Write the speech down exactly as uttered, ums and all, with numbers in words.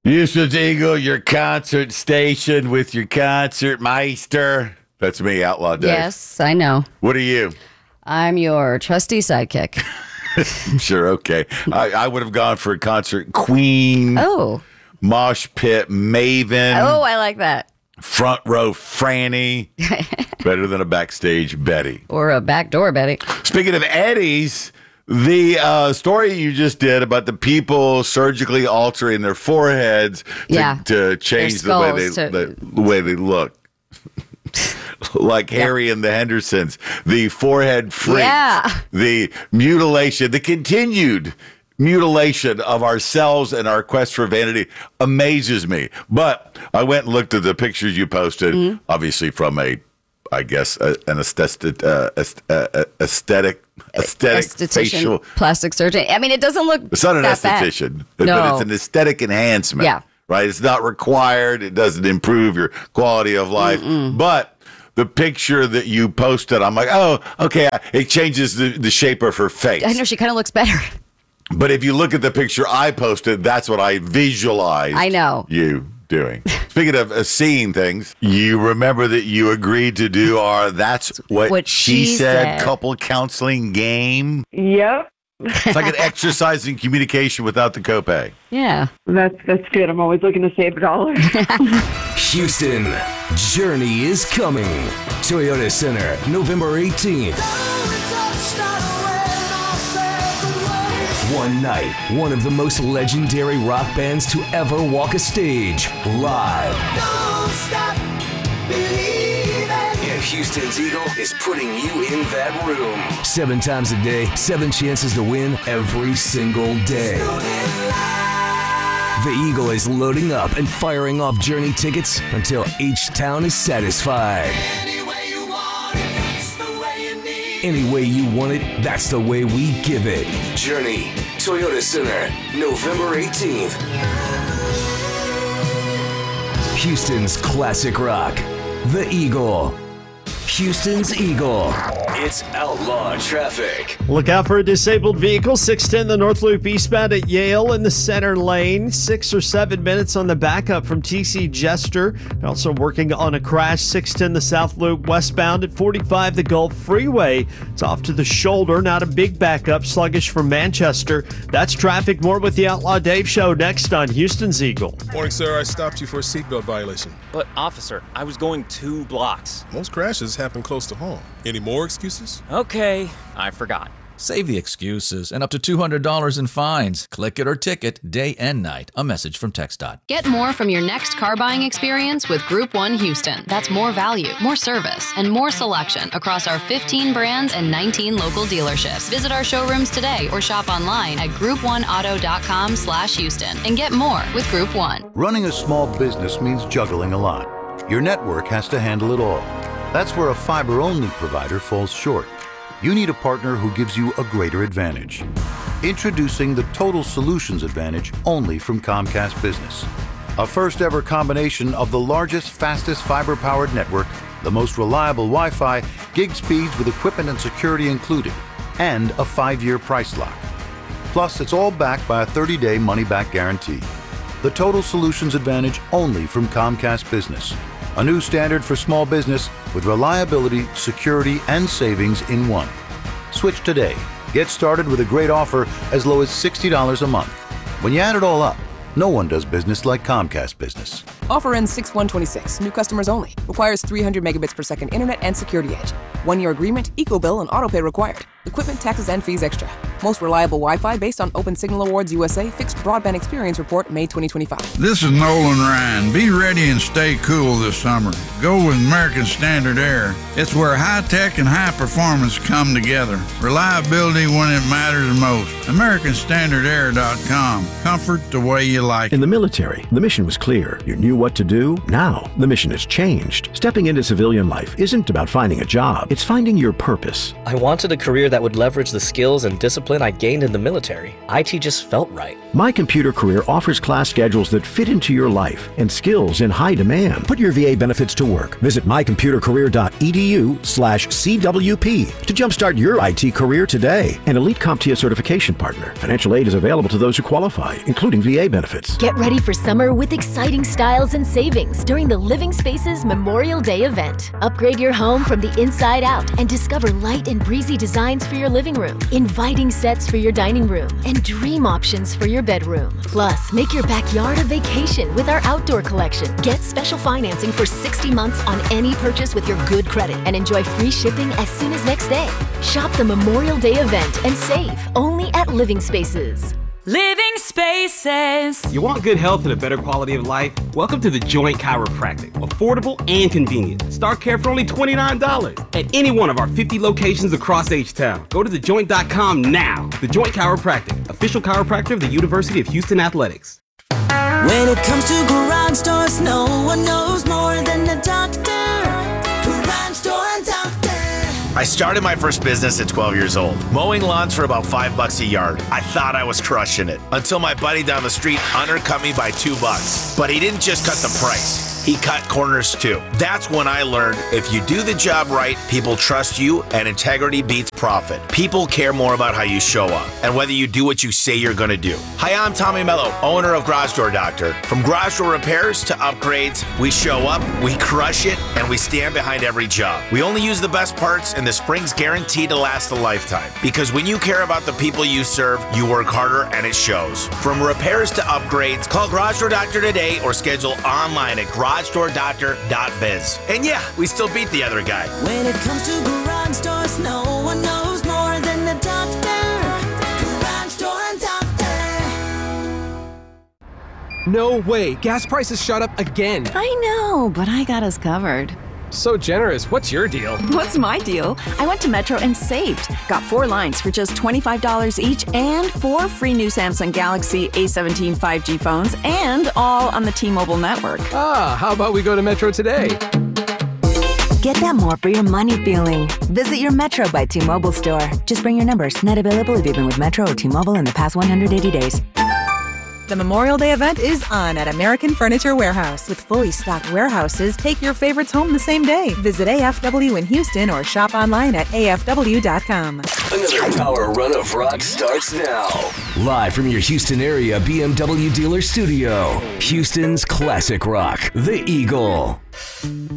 Houston's Eagle, your concert station with your concert meister. That's me, Outlaw Dave. Yes, I know. What are you? I'm your trusty sidekick. Sure, okay. I, I would have gone for a concert queen. Oh. Mosh pit maven. Oh, I like that. Front row Franny. Better than a backstage Betty. Or a backdoor Betty. Speaking of Eddies, the uh, story you just did about the people surgically altering their foreheads to, yeah. to change the way they to... the, the way they look. Like Harry yeah. and the Hendersons, the forehead freaks, yeah. the mutilation, the continued mutilation of ourselves and our quest for vanity amazes me. But I went and looked at the pictures you posted, mm-hmm. obviously from a, I guess, a, an aesthetic, uh, aesthetic, aesthetic facial plastic surgeon. I mean, it doesn't look. It's not an that esthetician, bad. but No. it's an aesthetic enhancement. Yeah. Right. It's not required. It doesn't improve your quality of life. Mm-mm. But the picture that you posted, I'm like, oh, okay. It changes the, the shape of her face. I know, she kind of looks better. But if you look at the picture I posted, that's what I visualized. I know. You doing. Speaking of uh, seeing things, you remember that you agreed to do our That's What, what She, she said, said couple counseling game? Yep. It's like an exercise in communication without the copay. Yeah. That's that's good. I'm always looking to save a dollar. Houston, Journey is coming. Toyota Center, November eighteenth. One night, one of the most legendary rock bands to ever walk a stage, live. Don't stop believing. And Houston's Eagle is putting you in that room. Seven times a day, seven chances to win every single day. The Eagle is loading up and firing off Journey tickets until each town is satisfied. Any way you want it, that's the way you need. Any way you want it, that's the way we give it. Journey, Toyota Center, November eighteenth. Houston's classic rock, The Eagle. Houston's Eagle. It's outlaw traffic. Look out for a disabled vehicle. six ten the North Loop eastbound at Yale in the center lane. Six or seven minutes on the backup from T C Jester. Also working on a crash. six ten the South Loop westbound at forty-five the Gulf Freeway. It's off to the shoulder. Not a big backup. Sluggish from Manchester. That's traffic. More with the Outlaw Dave Show next on Houston's Eagle. Morning, sir. I stopped you for a seatbelt violation. But, officer, I was going two blocks. Most crashes happen close to home. Any more excuses? Okay, I forgot. Save the excuses and up to two hundred dollars in fines. Click it or ticket, day and night. A message from TxDOT. Get more from your next car buying experience with Group one Houston. That's more value, more service, and more selection across our fifteen brands and nineteen local dealerships. Visit our showrooms today or shop online at group one auto dot com slash Houston and get more with Group one. Running a small business means juggling a lot. Your network has to handle it all. That's where a fiber-only provider falls short. You need a partner who gives you a greater advantage. Introducing the Total Solutions Advantage only from Comcast Business. A first-ever combination of the largest, fastest fiber-powered network, the most reliable Wi-Fi, gig speeds with equipment and security included, and a five-year price lock. Plus, it's all backed by a thirty-day money-back guarantee. The Total Solutions Advantage only from Comcast Business. A new standard for small business with reliability, security, and savings in one. Switch today. Get started with a great offer as low as sixty dollars a month. When you add it all up, no one does business like Comcast Business. Offer ends six one twenty-six. New customers only. Requires three hundred megabits per second internet and security edge. One-year agreement, eco-bill, and autopay required. Equipment, taxes, and fees extra. Most reliable Wi-Fi based on Open Signal Awards U S A Fixed Broadband Experience Report, May twenty twenty-five. This is Nolan Ryan. Be ready and stay cool this summer. Go with American Standard Air. It's where high-tech and high performance come together. Reliability when it matters most. American Standard Air dot com. Comfort the way you like it. In the military, the mission was clear. Your new you what to do? Now, the mission has changed. Stepping into civilian life isn't about finding a job. It's finding your purpose. I wanted a career that would leverage the skills and discipline I gained in the military. I T just felt right. My Computer Career offers class schedules that fit into your life and skills in high demand. Put your V A benefits to work. Visit my computer career dot e d u slash C W P to jumpstart your I T career today. An Elite CompTIA certification partner. Financial aid is available to those who qualify, including V A benefits. Get ready for summer with exciting styles and savings during the Living Spaces Memorial Day event. Upgrade your home from the inside out and discover light and breezy designs for your living room, inviting sets for your dining room, and dream options for your bedroom. Plus, make your backyard a vacation with our outdoor collection. Get special financing for sixty months on any purchase with your good credit and enjoy free shipping as soon as next day. Shop the Memorial Day event and save only at Living Spaces. Living Spaces. You want good health and a better quality of life? Welcome to The Joint Chiropractic. Affordable and convenient. Start care for only twenty-nine dollars at any one of our fifty locations across H-Town. Go to the joint dot com now. The Joint Chiropractic, official chiropractor of the University of Houston Athletics. When it comes to garage doors, no one knows more than the doctor. Garage Door Doctor. I started my first business at twelve years old, mowing lawns for about five bucks a yard. I thought I was crushing it until my buddy down the street undercut me by two bucks. But he didn't just cut the price. He cut corners too. That's when I learned if you do the job right, people trust you, and integrity beats profit. People care more about how you show up and whether you do what you say you're gonna do. Hi, I'm Tommy Mello, owner of Garage Door Doctor. From garage door repairs to upgrades, we show up, we crush it, and we stand behind every job. We only use the best parts, and the spring's guaranteed to last a lifetime. Because when you care about the people you serve, you work harder and it shows. From repairs to upgrades, call Garage Door Doctor today or schedule online at garage door doctor dot biz. And yeah, we still beat the other guy. When it comes to garage doors, no one knows more than the doctor. Garage Door Doctor. No way, gas prices shot up again. I know, but I got us covered. So generous. What's your deal? What's my deal? I went to Metro and saved. Got four lines for just twenty-five dollars each and four free new Samsung Galaxy A seventeen five G phones, and all on the T-Mobile network. Ah, how about we go to Metro today? Get that more for your money feeling. Visit your Metro by T-Mobile store. Just bring your numbers. Not available if you've been with Metro or T-Mobile in the past one hundred eighty days. The Memorial Day event is on at American Furniture Warehouse. With fully stocked warehouses, take your favorites home the same day. Visit A F W in Houston or shop online at A F W dot com. Another power run of rock starts now. Live from your Houston area B M W dealer studio, Houston's classic rock, The Eagle.